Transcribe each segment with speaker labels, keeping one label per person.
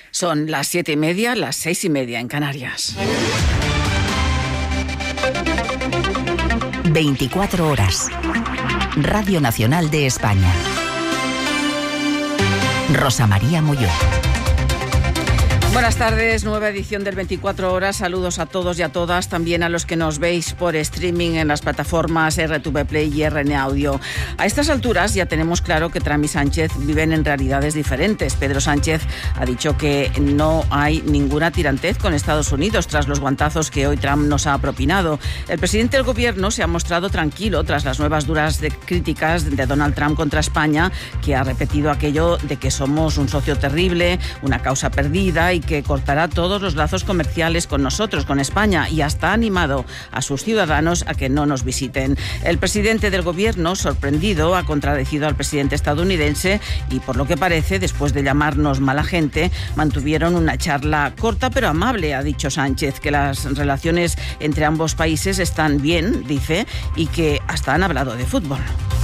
Speaker 1: Son las 7:30, las 6:30 en Canarias.
Speaker 2: 24 horas. Radio Nacional de España. Rosa María Molló.
Speaker 1: Buenas tardes, nueva edición del 24 horas. Saludos a todos y a todas, también a los que nos veis por streaming en las plataformas RTV Play y RN Audio. A estas alturas ya tenemos claro que Trump y Sánchez viven en realidades diferentes. Pedro Sánchez ha dicho que no hay ninguna tirantez con Estados Unidos tras los guantazos que hoy Trump nos ha propinado. El presidente del gobierno se ha mostrado tranquilo tras las nuevas duras críticas de Donald Trump contra España, que ha repetido aquello de que somos un socio terrible, una causa perdida y que cortará todos los lazos comerciales con nosotros, con España, y hasta ha animado a sus ciudadanos a que no nos visiten. El presidente del gobierno, sorprendido, ha contradecido al presidente estadounidense y, por lo que parece, después de llamarnos mala gente, mantuvieron una charla corta pero amable. Ha dicho Sánchez que las relaciones entre ambos países están bien, dice, y que hasta han hablado de fútbol.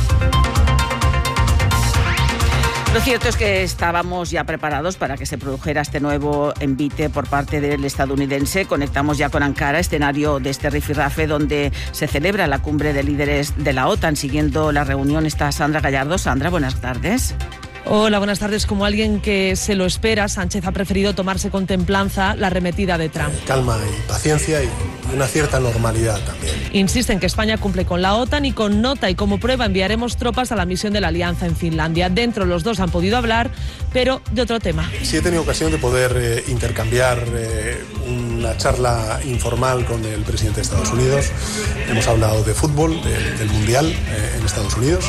Speaker 1: Lo cierto es que estábamos ya preparados para que se produjera este nuevo envite por parte del estadounidense. Conectamos ya con Ankara, escenario de este rifirrafe donde se celebra la cumbre de líderes de la OTAN. Siguiendo la reunión está Sandra Gallardo. Sandra, buenas tardes.
Speaker 3: Hola, buenas tardes. Como alguien que se lo espera, Sánchez ha preferido tomarse con templanza la arremetida de Trump.
Speaker 4: Calma y paciencia y una cierta normalidad también.
Speaker 3: Insiste en que España cumple con la OTAN y con nota, y como prueba enviaremos tropas a la misión de la Alianza en Finlandia. Dentro los dos han podido hablar, pero de otro tema.
Speaker 4: Sí he tenido ocasión de poder intercambiar una charla informal con el presidente de Estados Unidos. Hemos hablado de fútbol, del Mundial en Estados Unidos.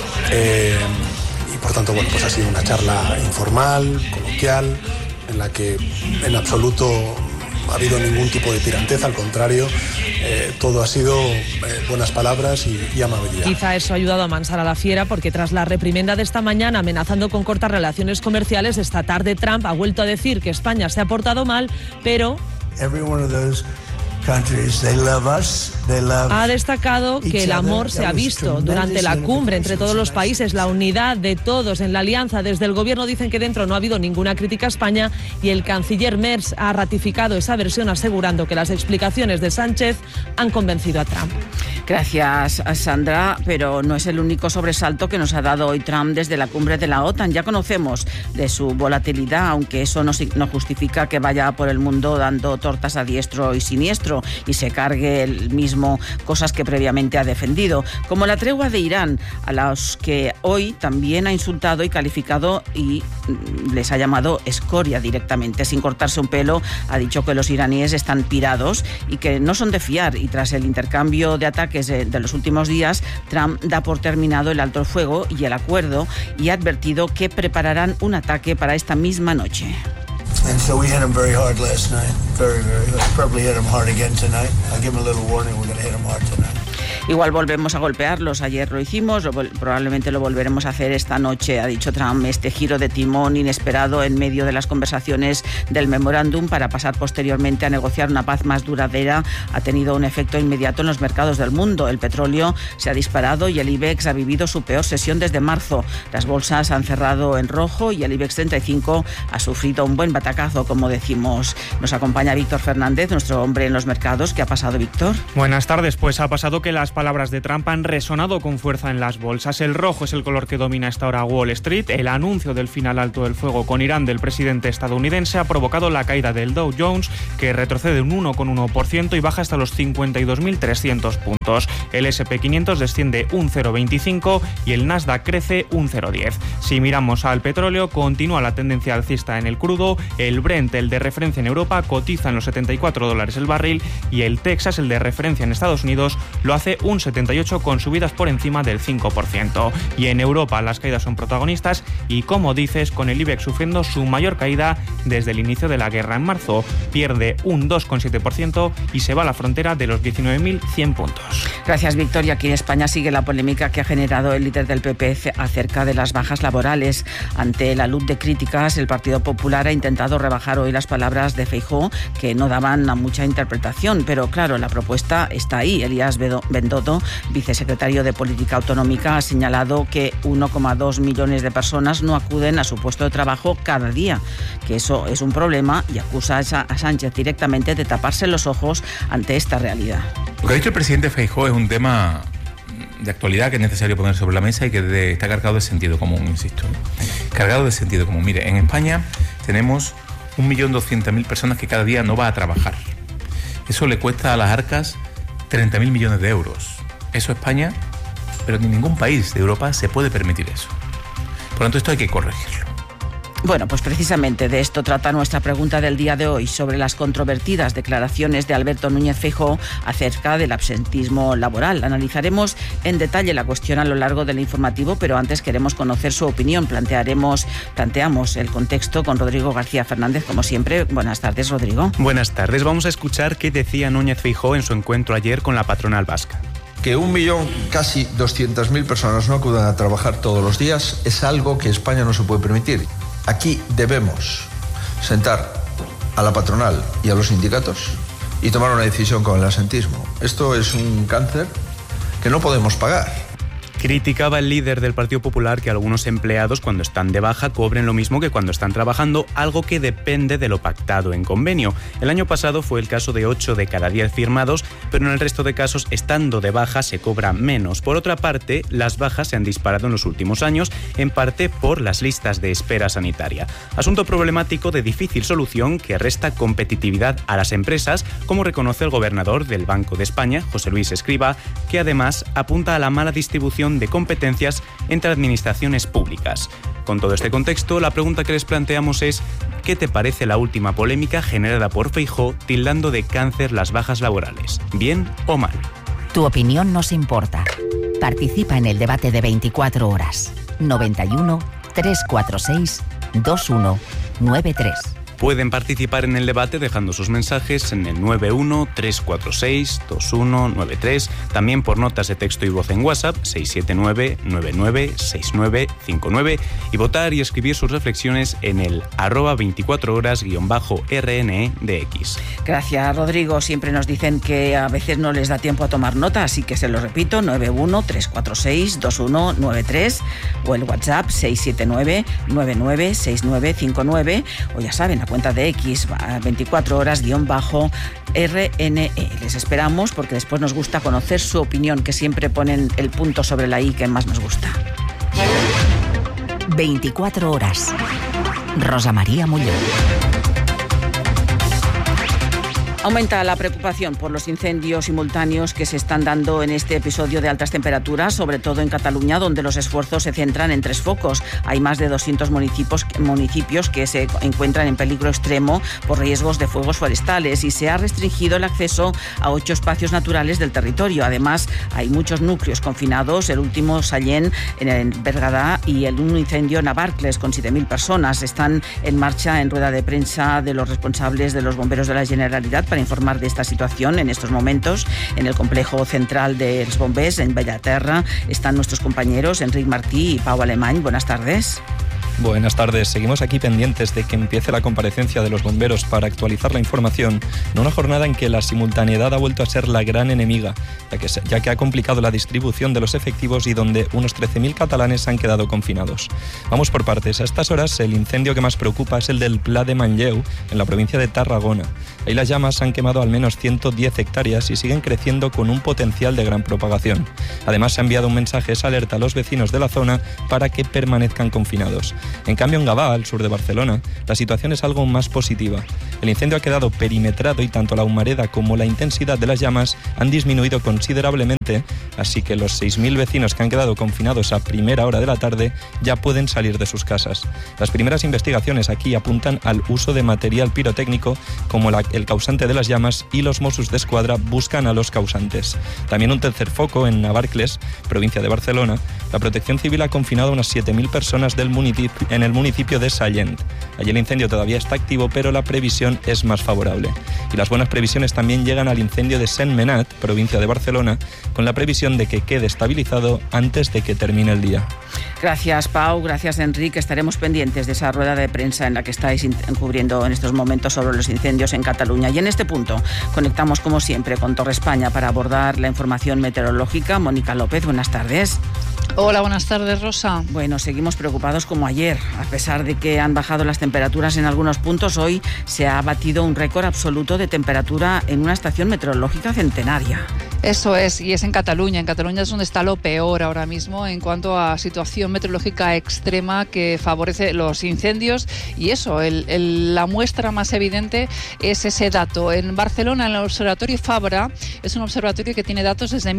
Speaker 4: Por tanto, bueno, pues ha sido una charla informal, coloquial, en la que en absoluto ha habido ningún tipo de tiranteza, al contrario, todo ha sido buenas palabras y amabilidad.
Speaker 3: Quizá eso ha ayudado a amansar a la fiera, porque tras la reprimenda de esta mañana amenazando con cortar relaciones comerciales, esta tarde Trump ha vuelto a decir que España se ha portado mal, pero ha destacado que el amor se ha visto durante la cumbre entre todos los países, la unidad de todos en la alianza. Desde el gobierno dicen que dentro no ha habido ninguna crítica a España, y el canciller Merz ha ratificado esa versión, asegurando que las explicaciones de Sánchez han convencido a Trump.
Speaker 1: Gracias, Sandra, pero no es el único sobresalto que nos ha dado hoy Trump desde la cumbre de la OTAN. Ya conocemos de su volatilidad, aunque eso no justifica que vaya por el mundo dando tortas a diestro y siniestro y se cargue él mismo cosas que previamente ha defendido, como la tregua de Irán, a los que hoy también ha insultado y calificado y les ha llamado escoria directamente. Sin cortarse un pelo, ha dicho que los iraníes están pirados y que no son de fiar, y tras el intercambio de ataques de los últimos días, Trump da por terminado el alto el fuego y el acuerdo, y ha advertido que prepararán un ataque para esta misma noche.
Speaker 5: And so we hit him very hard last night. Very, very hard. Probably hit him hard again tonight. I'll give him a little warning. We're going to hit him hard tonight.
Speaker 1: Igual volvemos a golpearlos. Ayer lo hicimos, probablemente lo volveremos a hacer esta noche, ha dicho Trump. Este giro de timón inesperado en medio de las conversaciones del memorándum para pasar posteriormente a negociar una paz más duradera ha tenido un efecto inmediato en los mercados del mundo. El petróleo se ha disparado y el IBEX ha vivido su peor sesión desde marzo. Las bolsas han cerrado en rojo y el IBEX 35 ha sufrido un buen batacazo, como decimos. Nos acompaña Víctor Fernández, nuestro hombre en los mercados. ¿Qué ha pasado, Víctor?
Speaker 6: Buenas tardes. Pues ha pasado que las palabras de Trump han resonado con fuerza en las bolsas. El rojo es el color que domina esta hora Wall Street. El anuncio del final alto del fuego con Irán del presidente estadounidense ha provocado la caída del Dow Jones, que retrocede un 1,1% y baja hasta los 52.300 puntos. El S&P 500 desciende un 0,25 y el Nasdaq crece un 0,10. Si miramos al petróleo, continúa la tendencia alcista en el crudo. El Brent, el de referencia en Europa, cotiza en los $74 el barril, y el Texas, el de referencia en Estados Unidos, lo hace un 78, con subidas por encima del 5%. Y en Europa las caídas son protagonistas y, como dices, con el IBEX sufriendo su mayor caída desde el inicio de la guerra en marzo. Pierde un 2,7% y se va a la frontera de los 19.100 puntos.
Speaker 1: Gracias, Victoria. Aquí en España sigue la polémica que ha generado el líder del PP acerca de las bajas laborales. Ante la luz de críticas, el Partido Popular ha intentado rebajar hoy las palabras de Feijóo, que no daban a mucha interpretación, pero claro, la propuesta está ahí. Elías Bendodo Toto, vicesecretario de Política Autonómica, ha señalado que 1,2 millones de personas no acuden a su puesto de trabajo cada día, que eso es un problema, y acusa a Sánchez directamente de taparse los ojos ante esta realidad.
Speaker 7: Lo que ha dicho el presidente Feijóo es un tema de actualidad que es necesario poner sobre la mesa y que está cargado de sentido común, insisto. Cargado de sentido común. Mire, en España tenemos 1.200.000 personas que cada día no va a trabajar. Eso le cuesta a las arcas 30.000 millones de euros. Eso España, pero ni ningún país de Europa se puede permitir eso. Por lo tanto, esto hay que corregirlo.
Speaker 1: Bueno, pues precisamente de esto trata nuestra pregunta del día de hoy, sobre las controvertidas declaraciones de Alberto Núñez Feijóo acerca del absentismo laboral. Analizaremos en detalle la cuestión a lo largo del informativo, pero antes queremos conocer su opinión. Planteamos el contexto con Rodrigo García Fernández, como siempre. Buenas tardes, Rodrigo.
Speaker 8: Buenas tardes. Vamos a escuchar qué decía Núñez Feijóo en su encuentro ayer con la patronal vasca.
Speaker 9: Que 1 millón, casi 200.000 personas no acudan a trabajar todos los días es algo que España no se puede permitir. Aquí debemos sentar a la patronal y a los sindicatos y tomar una decisión con el absentismo. Esto es un cáncer que no podemos pagar.
Speaker 8: Criticaba el líder del Partido Popular que algunos empleados, cuando están de baja, cobren lo mismo que cuando están trabajando, algo que depende de lo pactado en convenio. El año pasado fue el caso de 8 de cada 10 firmados, pero en el resto de casos, estando de baja, se cobra menos. Por otra parte, las bajas se han disparado en los últimos años, en parte por las listas de espera sanitaria. Asunto problemático de difícil solución que resta competitividad a las empresas, como reconoce el gobernador del Banco de España, José Luis Escrivá, que además apunta a la mala distribución de competencias entre administraciones públicas. Con todo este contexto, la pregunta que les planteamos es: ¿qué te parece la última polémica generada por Feijóo tildando de cáncer las bajas laborales? ¿Bien o mal?
Speaker 2: Tu opinión nos importa. Participa en el debate de 24 horas. 91 346 2193.
Speaker 8: Pueden participar en el debate dejando sus mensajes en el 91-346-2193, también por notas de texto y voz en WhatsApp 679-996959, y votar y escribir sus reflexiones en el @24horas_RNE de X.
Speaker 1: Gracias, Rodrigo. Siempre nos dicen que a veces no les da tiempo a tomar nota, así que se lo repito: 91-346-2193 o el WhatsApp 679-996959, o ya saben, cuenta de X, 24 horas_RNE. Les esperamos porque después nos gusta conocer su opinión, que siempre ponen el punto sobre la I que más nos gusta.
Speaker 2: 24 horas. Rosa María Muñoz.
Speaker 1: Aumenta la preocupación por los incendios simultáneos que se están dando en este episodio de altas temperaturas, sobre todo en Cataluña, donde los esfuerzos se centran en 3 focos. Hay más de 200 municipios que se encuentran en peligro extremo por riesgos de fuegos forestales, y se ha restringido el acceso a 8 espacios naturales del territorio. Además, hay muchos núcleos confinados, el último Sallent en Bergadá y un incendio en Navarcles con 7.000 personas. Están en marcha en rueda de prensa de los responsables de los bomberos de la Generalitat para informar de esta situación. En estos momentos, en el complejo central de los bombers, en Bellaterra, están nuestros compañeros Enric Martí y Pau Alemany. Buenas tardes.
Speaker 10: Buenas tardes. Seguimos aquí pendientes de que empiece la comparecencia de los bomberos para actualizar la información en una jornada en que la simultaneidad ha vuelto a ser la gran enemiga, ya que ha complicado la distribución de los efectivos y donde unos 13.000 catalanes han quedado confinados. Vamos por partes. A estas horas, el incendio que más preocupa es el del Pla de Manlleu, en la provincia de Tarragona. Ahí las llamas han quemado al menos 110 hectáreas y siguen creciendo con un potencial de gran propagación. Además, se ha enviado un mensaje de alerta a los vecinos de la zona para que permanezcan confinados. En cambio, en Gavà, al sur de Barcelona, la situación es algo más positiva. El incendio ha quedado perimetrado y tanto la humareda como la intensidad de las llamas han disminuido considerablemente, así que los 6.000 vecinos que han quedado confinados a primera hora de la tarde ya pueden salir de sus casas. Las primeras investigaciones aquí apuntan al uso de material pirotécnico como el causante de las llamas, y los Mossos d'Esquadra buscan a los causantes. También un tercer foco en Navarcles, provincia de Barcelona. La Protección Civil ha confinado a unas 7.000 personas en el municipio de Sallent. Allí el incendio todavía está activo, pero la previsión es más favorable. Y las buenas previsiones también llegan al incendio de Sentmenat, provincia de Barcelona, con la previsión de que quede estabilizado antes de que termine el día.
Speaker 1: Gracias, Pau. Gracias, Enrique. Estaremos pendientes de esa rueda de prensa en la que estáis cubriendo en estos momentos sobre los incendios en Cataluña. Y en este punto conectamos, como siempre, con Torre España para abordar la información meteorológica. Mónica López, buenas tardes.
Speaker 11: Hola, buenas tardes, Rosa.
Speaker 1: Bueno, seguimos preocupados como ayer. A pesar de que han bajado las temperaturas en algunos puntos, hoy se ha batido un récord absoluto de temperatura en una estación meteorológica centenaria.
Speaker 11: Eso es, y es en Cataluña. En Cataluña es donde está lo peor ahora mismo en cuanto a situación meteorológica extrema que favorece los incendios. Y eso, la muestra más evidente es ese dato. En Barcelona, en el Observatorio Fabra, es un observatorio que tiene datos desde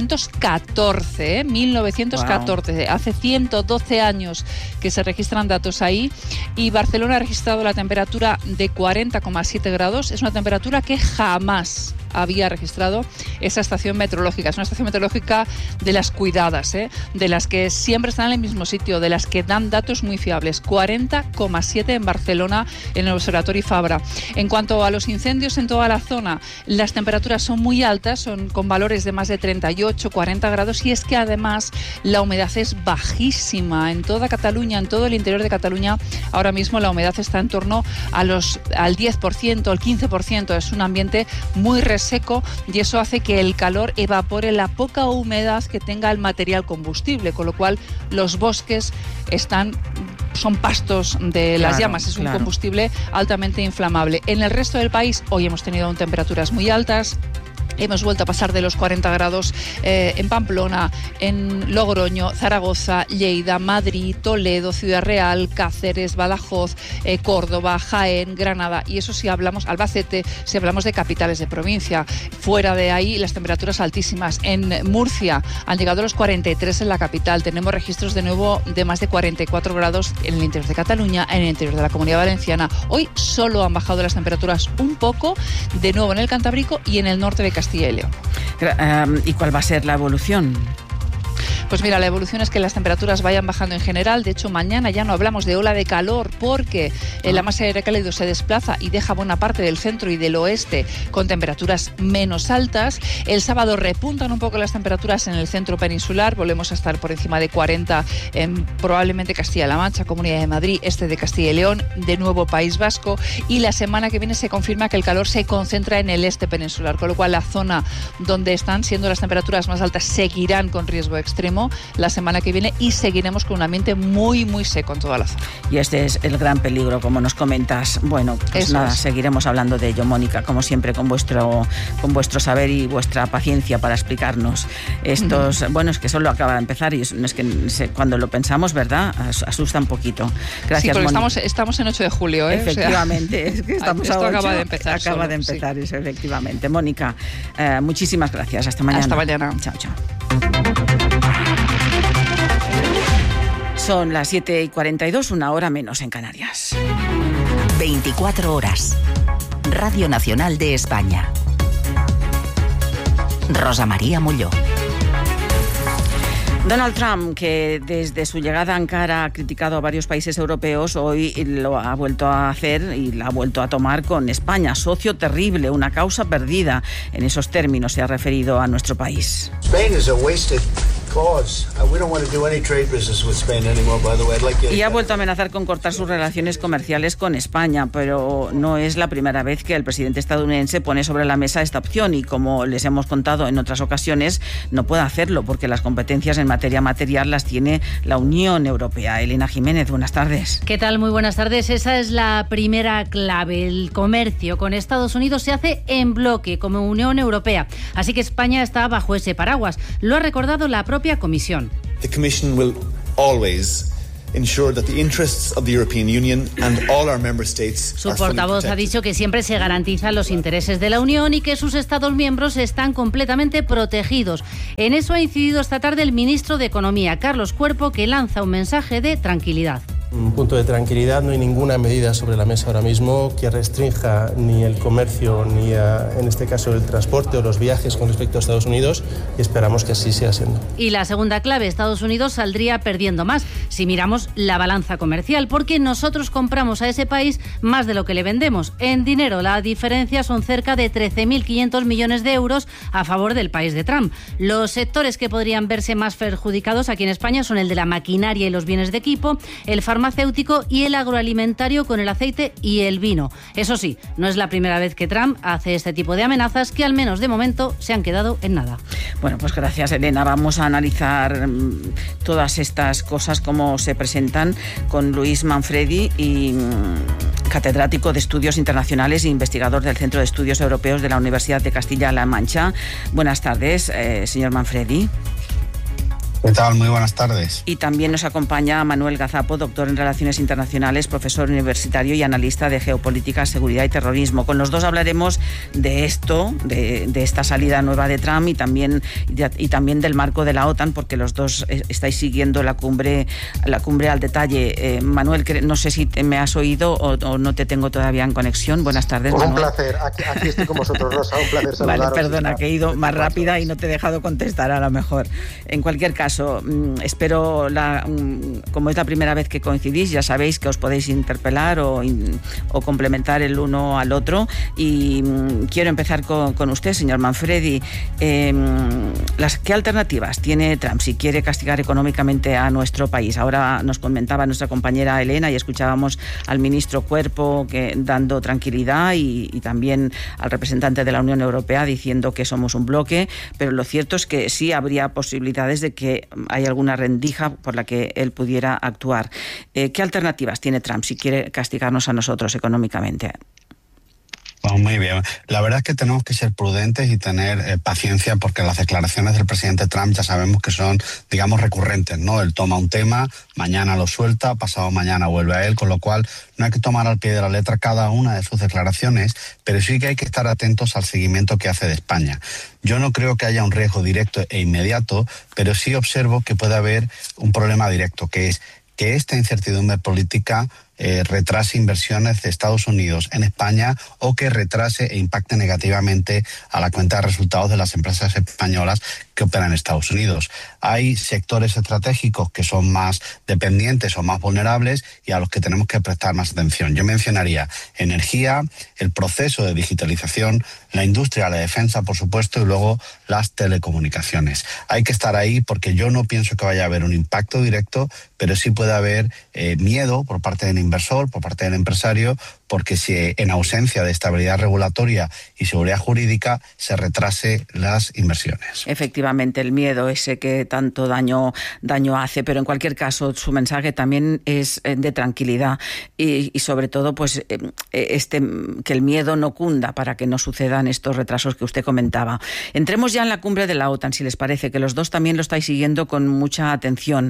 Speaker 11: 1914. 1914, wow. Hace 112 años que se registran datos ahí. Y Barcelona ha registrado la temperatura de 40,7 grados. Es una temperatura que jamás había registrado esa estación meteorológica. Es una estación meteorológica de las cuidadas, de las que siempre están en el mismo sitio, de las que dan datos muy fiables. 40,7 en Barcelona, en el Observatorio Fabra. En cuanto a los incendios en toda la zona, las temperaturas son muy altas, son con valores de más de 38, 40 grados, y es que además la humedad es bajísima en toda Cataluña, en todo el interior de Cataluña. Ahora mismo la humedad está en torno al 10%, al 15%. Es un ambiente muy seco, y eso hace que el calor evapore la poca humedad que tenga el material combustible, con lo cual los bosques son pastos de las llamas. Es un combustible altamente inflamable. En el resto del país hoy hemos tenido temperaturas muy altas. Hemos vuelto a pasar de los 40 grados en Pamplona, en Logroño, Zaragoza, Lleida, Madrid, Toledo, Ciudad Real, Cáceres, Badajoz, Córdoba, Jaén, Granada. Y eso si hablamos, Albacete, si hablamos de capitales de provincia. Fuera de ahí, las temperaturas altísimas. En Murcia han llegado a los 43 en la capital. Tenemos registros de nuevo de más de 44 grados en el interior de Cataluña, en el interior de la Comunidad Valenciana. Hoy solo han bajado las temperaturas un poco, de nuevo en el Cantábrico y en el norte de Castilla y León.
Speaker 1: ¿Y cuál va a ser la evolución?
Speaker 11: Pues mira, la evolución es que las temperaturas vayan bajando en general. De hecho, mañana ya no hablamos de ola de calor porque la masa de aire cálido se desplaza y deja buena parte del centro y del oeste con temperaturas menos altas. El sábado repuntan un poco las temperaturas en el centro peninsular. Volvemos a estar por encima de 40 en probablemente Castilla-La Mancha, Comunidad de Madrid, este de Castilla y León, de nuevo País Vasco. Y la semana que viene se confirma que el calor se concentra en el este peninsular, con lo cual la zona donde están siendo las temperaturas más altas seguirán con riesgo extremo la semana que viene, y seguiremos con un ambiente muy, muy seco en toda la zona.
Speaker 1: Y este es el gran peligro, como nos comentas. Bueno, pues eso nada, seguiremos hablando de ello, Mónica, como siempre, con vuestro saber y vuestra paciencia para explicarnos estos... Bueno, es que solo acaba de empezar y es que cuando lo pensamos, ¿verdad? Asusta un poquito. Gracias,
Speaker 11: sí, porque
Speaker 1: Mónica.
Speaker 11: Estamos en 8 de julio, ¿eh?
Speaker 1: Efectivamente, es que estamos
Speaker 11: esto
Speaker 1: a 8,
Speaker 11: acaba de empezar.
Speaker 1: Acaba de empezar, sí. Eso, efectivamente. Mónica, muchísimas gracias. Hasta mañana.
Speaker 11: Hasta mañana.
Speaker 1: Chao, chao. Son las 7:42, una hora menos en Canarias.
Speaker 2: 24 horas. Radio Nacional de España. Rosa María Molló.
Speaker 1: Donald Trump, que desde su llegada a Ankara ha criticado a varios países europeos, hoy lo ha vuelto a hacer y la ha vuelto a tomar con España. Socio terrible, una causa perdida. En esos términos se ha referido a nuestro país. Y ha vuelto a amenazar con cortar sus relaciones comerciales con España, pero no es la primera vez que el presidente estadounidense pone sobre la mesa esta opción y, como les hemos contado en otras ocasiones, no puede hacerlo porque las competencias en materia material las tiene la Unión Europea. Elena Jiménez, buenas tardes.
Speaker 12: ¿Qué tal? Muy buenas tardes. Esa es la primera clave. El comercio con Estados Unidos se hace en bloque como Unión Europea, así que España está bajo ese paraguas. Lo ha recordado la propia Comisión.
Speaker 13: The Commission will always ensure that the interests of the European Union and all our member states
Speaker 12: Su portavoz ha dicho que siempre se garantizan los intereses de la Unión y que sus Estados miembros están completamente protegidos. En eso ha incidido esta tarde el ministro de Economía, Carlos Cuerpo, que lanza un mensaje de tranquilidad.
Speaker 14: Un punto de tranquilidad, no hay ninguna medida sobre la mesa ahora mismo que restrinja ni el comercio ni en este caso el transporte o los viajes con respecto a Estados Unidos, y esperamos que así sea siendo.
Speaker 12: Y la segunda clave, Estados Unidos saldría perdiendo más si miramos la balanza comercial, porque nosotros compramos a ese país más de lo que le vendemos. En dinero, la diferencia son cerca de 13.500 millones de euros a favor del país de Trump. Los sectores que podrían verse más perjudicados aquí en España son el de la maquinaria y los bienes de equipo, el farmacéutico y el agroalimentario con el aceite y el vino. Eso sí, no es la primera vez que Trump hace este tipo de amenazas que al menos de momento se han quedado en nada.
Speaker 1: Bueno, pues gracias, Elena. Vamos a analizar todas estas cosas como se presentan con Luis Manfredi, catedrático de Estudios Internacionales e investigador del Centro de Estudios Europeos de la Universidad de Castilla-La Mancha. Buenas tardes, señor Manfredi.
Speaker 15: ¿Qué tal? Muy buenas tardes.
Speaker 1: Y también nos acompaña Manuel Gazapo, doctor en Relaciones Internacionales, profesor universitario y analista de geopolítica, seguridad y terrorismo. Con los dos hablaremos de esto, de esta salida nueva de Trump y también del marco de la OTAN, porque los dos estáis siguiendo la cumbre al detalle. Manuel, no sé si me has oído o no te tengo todavía en conexión. Buenas tardes,
Speaker 16: Manuel.
Speaker 1: Un
Speaker 16: placer. Aquí estoy con vosotros, Rosa. Un placer saludaros.
Speaker 1: Vale, perdona, que he ido más rápida y no te he dejado contestar a lo mejor. En cualquier caso, espero, como es la primera vez que coincidís, ya sabéis que os podéis interpelar o complementar el uno al otro, y quiero empezar con usted, señor Manfredi. ¿Qué alternativas tiene Trump si quiere castigar económicamente a nuestro país? Ahora nos comentaba nuestra compañera Elena y escuchábamos al ministro Cuerpo dando tranquilidad y también al representante de la Unión Europea diciendo que somos un bloque, pero lo cierto es que sí habría posibilidades de que hay alguna rendija por la que él pudiera actuar. ¿Qué alternativas tiene Trump si quiere castigarnos a nosotros económicamente?
Speaker 15: Pues muy bien. La verdad es que tenemos que ser prudentes y tener paciencia, porque las declaraciones del presidente Trump ya sabemos que son, digamos, recurrentes, ¿no? Él toma un tema, mañana lo suelta, pasado mañana vuelve a él, con lo cual no hay que tomar al pie de la letra cada una de sus declaraciones, pero sí que hay que estar atentos al seguimiento que hace de España. Yo no creo que haya un riesgo directo e inmediato, pero sí observo que puede haber un problema directo, que es que esta incertidumbre política retrase inversiones de Estados Unidos en España, o que retrase e impacte negativamente a la cuenta de resultados de las empresas españolas que operan en Estados Unidos. Hay sectores estratégicos que son más dependientes o más vulnerables y a los que tenemos que prestar más atención. Yo mencionaría energía, el proceso de digitalización, la industria, la defensa, por supuesto, y luego las telecomunicaciones. Hay que estar ahí porque yo no pienso que vaya a haber un impacto directo, pero sí puede haber miedo por parte del inversor, por parte del empresario, porque si en ausencia de estabilidad regulatoria y seguridad jurídica se retrase las inversiones.
Speaker 1: Efectivamente, el miedo ese que tanto daño hace, pero en cualquier caso su mensaje también es de tranquilidad y sobre todo pues que el miedo no cunda para que no sucedan estos retrasos que usted comentaba. Entremos ya en la cumbre de la OTAN, si les parece, que los dos también lo estáis siguiendo con mucha atención.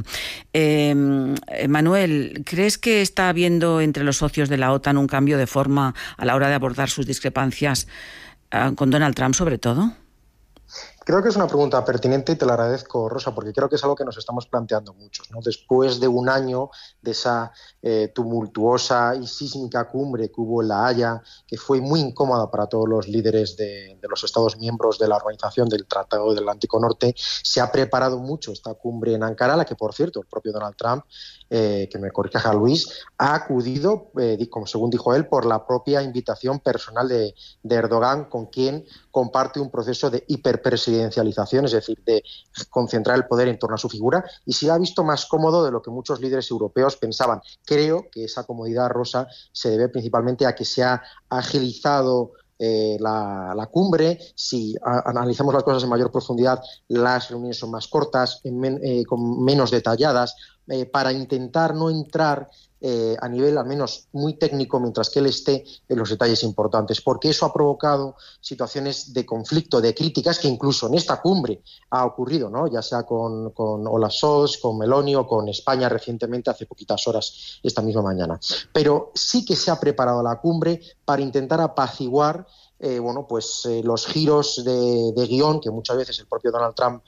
Speaker 1: Manuel, ¿crees que está habiendo entre los socios de la OTAN un cambio de forma a la hora de abordar sus discrepancias con Donald Trump, sobre todo?
Speaker 16: Creo que es una pregunta pertinente y te la agradezco, Rosa, porque creo que es algo que nos estamos planteando muchos, ¿no? Después de un año de esa tumultuosa y sísmica cumbre que hubo en La Haya, que fue muy incómoda para todos los líderes de los Estados miembros de la Organización del Tratado del Atlántico Norte, se ha preparado mucho esta cumbre en Ankara, a la que, por cierto, el propio Donald Trump, que me corrija Luis, ha acudido, como según dijo él, por la propia invitación personal de Erdogan, con quien comparte un proceso de hiperpresidencialización, es decir, de concentrar el poder en torno a su figura, y se ha visto más cómodo de lo que muchos líderes europeos pensaban. Creo que esa comodidad, Rosa, se debe principalmente a que se ha agilizado la cumbre. Si analizamos las cosas en mayor profundidad, las reuniones son más cortas, menos detalladas, para intentar no entrar a nivel al menos muy técnico mientras que él esté en los detalles importantes, porque eso ha provocado situaciones de conflicto, de críticas, que incluso en esta cumbre ha ocurrido, ¿no? Ya sea con Olaf Scholz, con Meloni o con España recientemente, hace poquitas horas, esta misma mañana. Pero sí que se ha preparado la cumbre para intentar apaciguar los giros de guión que muchas veces el propio Donald Trump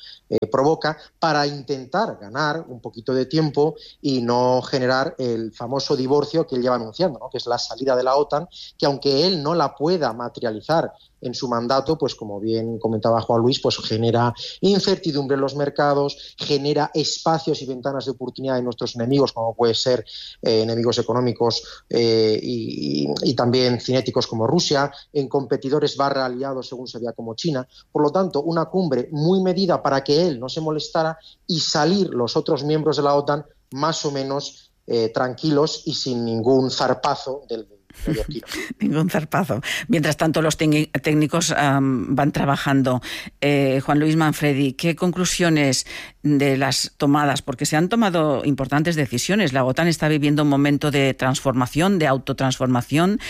Speaker 16: provoca para intentar ganar un poquito de tiempo y no generar el famoso divorcio que él lleva anunciando, ¿no? Que es la salida de la OTAN, que aunque él no la pueda materializar en su mandato, pues como bien comentaba Juan Luis, pues genera incertidumbre en los mercados, genera espacios y ventanas de oportunidad en nuestros enemigos, como puede ser enemigos económicos y también cinéticos como Rusia, en competidores / aliados según se vea como China. Por lo tanto, una cumbre muy medida para que él no se molestara y salir los otros miembros de la OTAN más o menos tranquilos y sin ningún zarpazo del
Speaker 1: Ningún zarpazo. Mientras tanto, los técnicos van trabajando. Juan Luis Manfredi, ¿qué conclusiones de las tomadas? Porque se han tomado importantes decisiones. La OTAN está viviendo un momento de transformación, de autotransformación,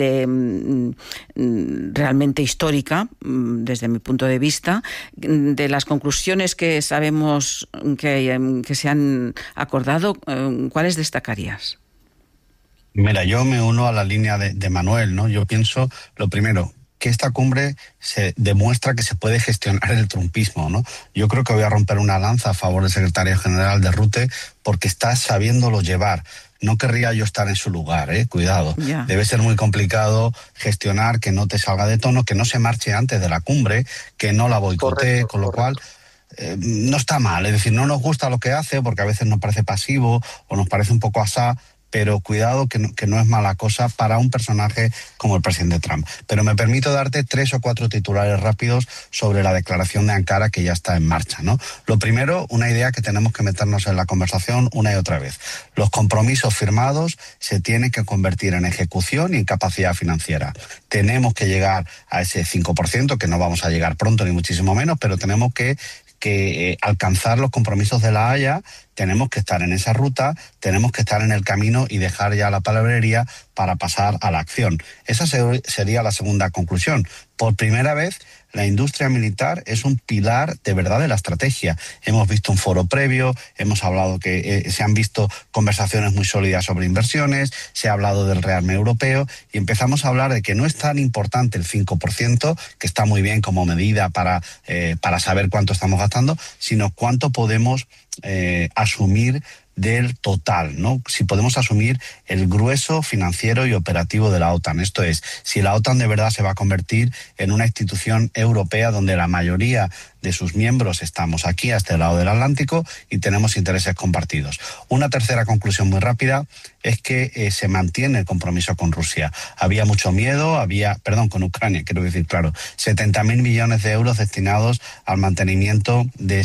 Speaker 1: realmente histórica, desde mi punto de vista. De las conclusiones que sabemos que se han acordado, ¿cuáles destacarías?
Speaker 15: Mira, yo me uno a la línea de Manuel, ¿no? Yo pienso, lo primero, que esta cumbre se demuestra que se puede gestionar el trumpismo, ¿no? Yo creo que voy a romper una lanza a favor del secretario general de Rutte porque está sabiéndolo llevar. No querría yo estar en su lugar, cuidado. Yeah. Debe ser muy complicado gestionar, que no te salga de tono, que no se marche antes de la cumbre, que no la boicotee, con lo cual no está mal. Es decir, no nos gusta lo que hace porque a veces nos parece pasivo o nos parece un poco asá, pero cuidado que no es mala cosa para un personaje como el presidente Trump. Pero me permito darte 3 o 4 titulares rápidos sobre la declaración de Ankara que ya está en marcha, ¿no? Lo primero, una idea que tenemos que meternos en la conversación una y otra vez. Los compromisos firmados se tienen que convertir en ejecución y en capacidad financiera. Tenemos que llegar a ese 5%, que no vamos a llegar pronto ni muchísimo menos, pero tenemos que alcanzar los compromisos de La Haya. Tenemos que estar en esa ruta, tenemos que estar en el camino y dejar ya la palabrería para pasar a la acción. Esa sería la segunda conclusión. Por primera vez, la industria militar es un pilar de verdad de la estrategia. Hemos visto un foro previo, hemos hablado que se han visto conversaciones muy sólidas sobre inversiones, se ha hablado del rearme europeo y empezamos a hablar de que no es tan importante el 5%, que está muy bien como medida para saber cuánto estamos gastando, sino cuánto podemos asumir del total, ¿no? Si podemos asumir el grueso financiero y operativo de la OTAN. Esto es, si la OTAN de verdad se va a convertir en una institución europea donde la mayoría de sus miembros estamos aquí a este lado del Atlántico y tenemos intereses compartidos. Una tercera conclusión muy rápida es que se mantiene el compromiso con Rusia. Había mucho miedo, con Ucrania, quiero decir, claro, 70.000 millones de euros destinados al mantenimiento de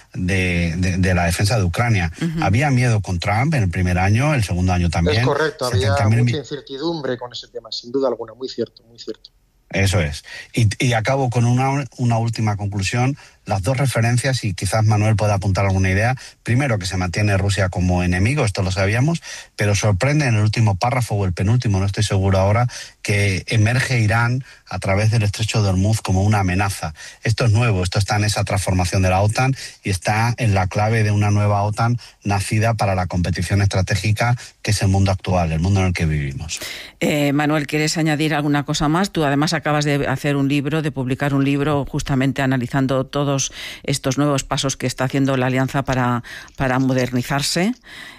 Speaker 15: la defensa de Ucrania. Uh-huh. Había miedo con Trump en el primer año, el segundo año también.
Speaker 16: Es correcto, había mucha incertidumbre con ese tema, sin duda alguna, muy cierto, muy cierto.
Speaker 15: Eso es. Y acabo con una última conclusión. Las dos referencias, y quizás Manuel pueda apuntar alguna idea. Primero, que se mantiene Rusia como enemigo, esto lo sabíamos, pero sorprende en el último párrafo o el penúltimo, no estoy seguro ahora, que emerge Irán a través del estrecho de Hormuz como una amenaza. Esto es nuevo, esto está en esa transformación de la OTAN y está en la clave de una nueva OTAN nacida para la competición estratégica, que es el mundo actual, el mundo en el que vivimos.
Speaker 1: Manuel, ¿quieres añadir alguna cosa más? Tú además acabas de publicar un libro justamente analizando todos estos nuevos pasos que está haciendo la Alianza para modernizarse.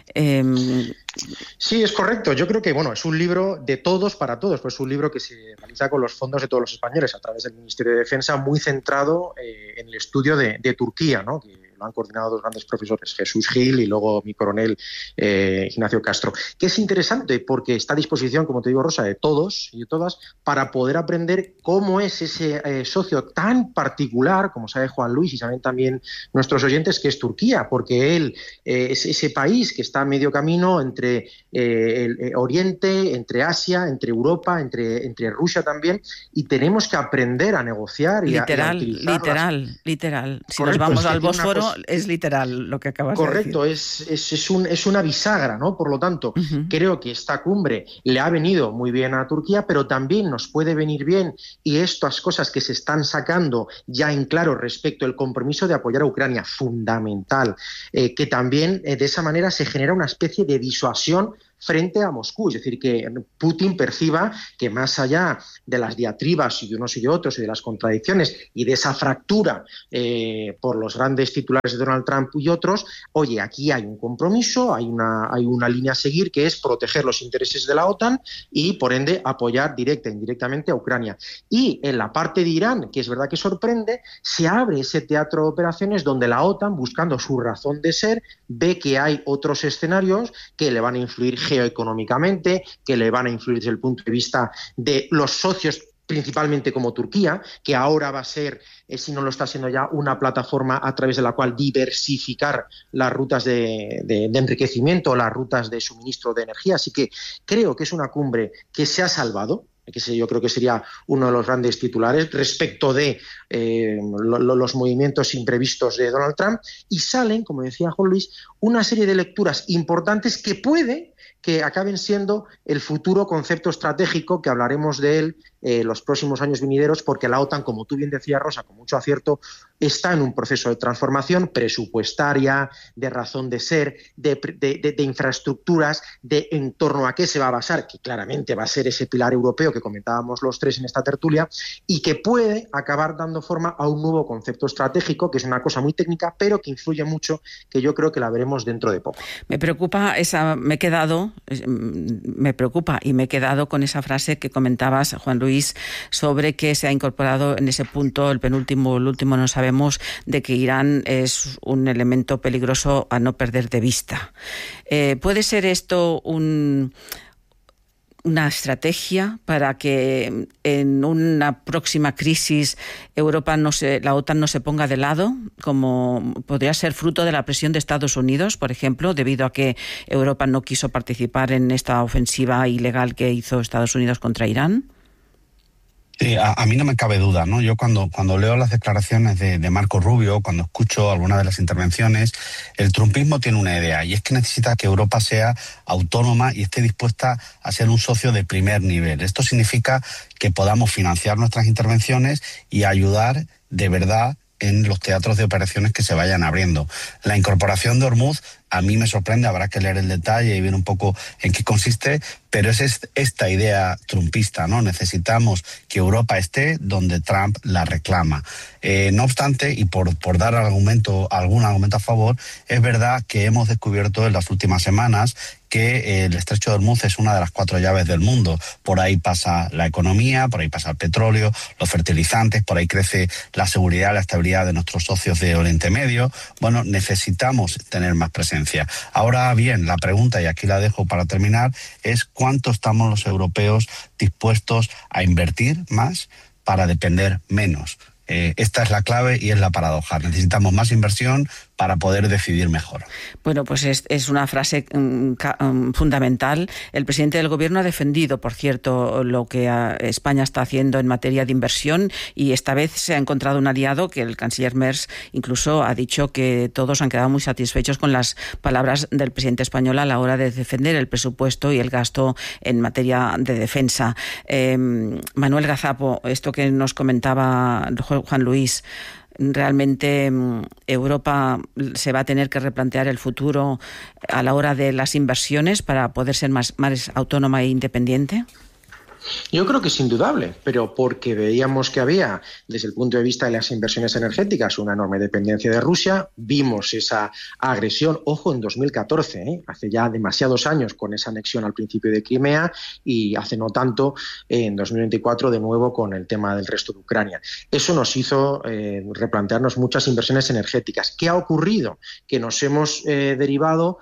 Speaker 16: Sí, es correcto. Yo creo que es un libro de todos para todos, pues un libro que se realiza con los fondos de todos los españoles a través del Ministerio de Defensa, muy centrado en el estudio de Turquía, ¿no? Que lo han coordinado dos grandes profesores, Jesús Gil y luego mi coronel Ignacio Castro, que es interesante porque está a disposición, como te digo, Rosa, de todos y de todas para poder aprender cómo es ese socio tan particular, como sabe Juan Luis y saben también nuestros oyentes, que es Turquía, porque él es ese país que está a medio camino entre el Oriente, entre Asia, entre Europa, entre Rusia también, y tenemos que aprender a negociar y
Speaker 1: literal. Si nos vamos al Bósforo, es literal lo que acabas de decir.
Speaker 16: Correcto, es una bisagra, ¿no? Por lo tanto, creo que esta cumbre le ha venido muy bien a Turquía, pero también nos puede venir bien, y estas cosas que se están sacando ya en claro respecto al compromiso de apoyar a Ucrania, fundamental, que también de esa manera se genera una especie de disuasión frente a Moscú. Es decir, que Putin perciba que más allá de las diatribas y de unos y de otros y de las contradicciones y de esa fractura por los grandes titulares de Donald Trump y otros, oye, aquí hay un compromiso, hay una línea a seguir, que es proteger los intereses de la OTAN y, por ende, apoyar directa e indirectamente a Ucrania. Y en la parte de Irán, que es verdad que sorprende, se abre ese teatro de operaciones donde la OTAN, buscando su razón de ser, ve que hay otros escenarios que le van a influir geoeconómicamente, que le van a influir desde el punto de vista de los socios, principalmente como Turquía, que ahora va a ser, si no lo está siendo ya, una plataforma a través de la cual diversificar las rutas de enriquecimiento, las rutas de suministro de energía. Así que creo que es una cumbre que se ha salvado, que yo creo que sería uno de los grandes titulares respecto de los movimientos imprevistos de Donald Trump, y salen, como decía Juan Luis, una serie de lecturas importantes que puede que acaben siendo el futuro concepto estratégico, que hablaremos de él los próximos años venideros, porque la OTAN, como tú bien decías, Rosa, con mucho acierto, está en un proceso de transformación presupuestaria, de razón de ser, de infraestructuras, de en torno a qué se va a basar, que claramente va a ser ese pilar europeo que comentábamos los tres en esta tertulia, y que puede acabar dando forma a un nuevo concepto estratégico, que es una cosa muy técnica, pero que influye mucho, que yo creo que la veremos dentro de poco.
Speaker 1: Me preocupa y me he quedado con esa frase que comentabas, Juan Luis, sobre que se ha incorporado en ese punto, el último no sabemos, de que Irán es un elemento peligroso a no perder de vista. ¿Puede ser esto una estrategia para que en una próxima crisis la OTAN no se ponga de lado, como podría ser fruto de la presión de Estados Unidos, por ejemplo, debido a que Europa no quiso participar en esta ofensiva ilegal que hizo Estados Unidos contra Irán?
Speaker 15: Sí, a mí no me cabe duda, ¿no? Yo cuando leo las declaraciones de Marco Rubio, cuando escucho algunas de las intervenciones, el trumpismo tiene una idea, y es que necesita que Europa sea autónoma y esté dispuesta a ser un socio de primer nivel. Esto significa que podamos financiar nuestras intervenciones y ayudar de verdad en los teatros de operaciones que se vayan abriendo. La incorporación de Hormuz a mí me sorprende, habrá que leer el detalle y ver un poco en qué consiste, pero es esta idea trumpista, ¿no? Necesitamos que Europa esté donde Trump la reclama. No obstante, y por dar algún argumento a favor, es verdad que hemos descubierto en las últimas semanas que el estrecho de Hormuz es una de las 4 llaves del mundo. Por ahí pasa la economía, por ahí pasa el petróleo, los fertilizantes, por ahí crece la seguridad, la estabilidad de nuestros socios de Oriente Medio. Bueno, necesitamos tener más presencia. Ahora bien, la pregunta, y aquí la dejo para terminar, es ¿cuánto estamos los europeos dispuestos a invertir más para depender menos? Esta es la clave y es la paradoja. Necesitamos más inversión para poder decidir mejor.
Speaker 1: Bueno, pues es una frase fundamental. El presidente del Gobierno ha defendido, por cierto, lo que España está haciendo en materia de inversión, y esta vez se ha encontrado un aliado, que el canciller Merz incluso ha dicho que todos han quedado muy satisfechos con las palabras del presidente español a la hora de defender el presupuesto y el gasto en materia de defensa. Manuel Gazapo, esto que nos comentaba Juan Luis, ¿realmente Europa se va a tener que replantear el futuro a la hora de las inversiones para poder ser más autónoma e independiente?
Speaker 16: Yo creo que es indudable, pero porque veíamos que había, desde el punto de vista de las inversiones energéticas, una enorme dependencia de Rusia. Vimos esa agresión, ojo, en 2014, hace ya demasiados años, con esa anexión al principio de Crimea, y hace no tanto, en 2024, de nuevo con el tema del resto de Ucrania. Eso nos hizo replantearnos muchas inversiones energéticas. ¿Qué ha ocurrido? Que nos hemos derivado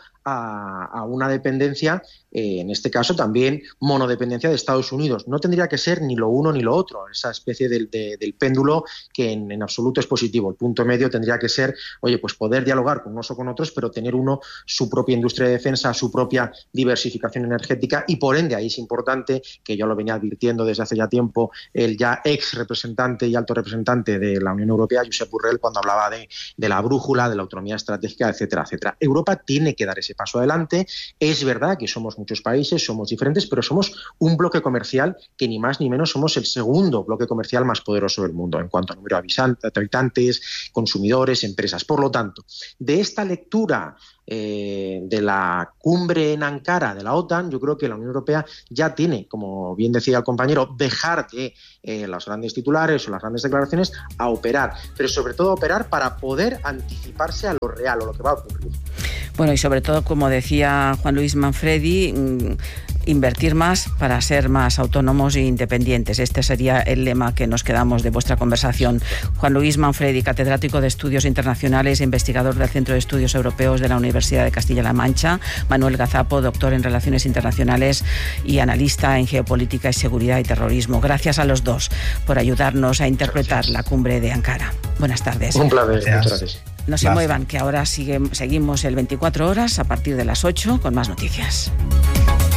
Speaker 16: a una dependencia, en este caso también monodependencia de Estados Unidos. No tendría que ser ni lo uno ni lo otro, esa especie del péndulo que en absoluto es positivo. El punto medio tendría que ser, pues poder dialogar con unos o con otros, pero tener uno su propia industria de defensa, su propia diversificación energética, y por ende ahí es importante, que yo lo venía advirtiendo desde hace ya tiempo, el ya ex representante y alto representante de la Unión Europea, Josep Borrell, cuando hablaba de la brújula, de la autonomía estratégica, etcétera, etcétera. Europa tiene que dar ese paso adelante. Es verdad que somos muchos países, somos diferentes, pero somos un bloque comercial que ni más ni menos somos el segundo bloque comercial más poderoso del mundo en cuanto a número de habitantes, consumidores, empresas. Por lo tanto, de esta lectura de la cumbre en Ankara de la OTAN, yo creo que la Unión Europea ya tiene, como bien decía el compañero, dejar de los grandes titulares o las grandes declaraciones a operar, pero sobre todo a operar para poder anticiparse a lo real o lo que va a ocurrir.
Speaker 1: Bueno, y sobre todo, como decía Juan Luis Manfredi, invertir más para ser más autónomos e independientes. Este sería el lema que nos quedamos de vuestra conversación. Juan Luis Manfredi, catedrático de Estudios Internacionales e investigador del Centro de Estudios Europeos de la Universidad de Castilla-La Mancha. Manuel Gazapo, doctor en Relaciones Internacionales y analista en Geopolítica y Seguridad y Terrorismo. Gracias a los dos por ayudarnos a interpretar la cumbre de Ankara. Buenas tardes.
Speaker 16: Un placer. Muchas gracias.
Speaker 1: No se muevan, que ahora seguimos el 24 horas a partir de las 8 con más noticias.